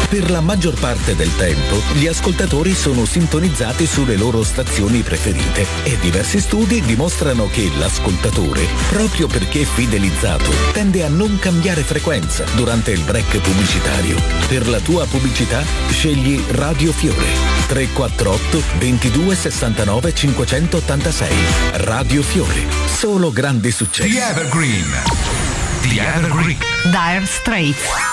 Per la maggior parte del tempo, gli ascoltatori sono sintonizzati sulle loro stazioni preferite e diversi studi dimostrano che l'ascoltatore, proprio perché fidelizzato, tende a non cambiare frequenza durante il break pubblicitario. Per la tua pubblicità, scegli Radio Fiore. 348 22 69 586. Radio Fiore. Solo grandi successi. The Evergreen. The Evergreen. Dire Straits.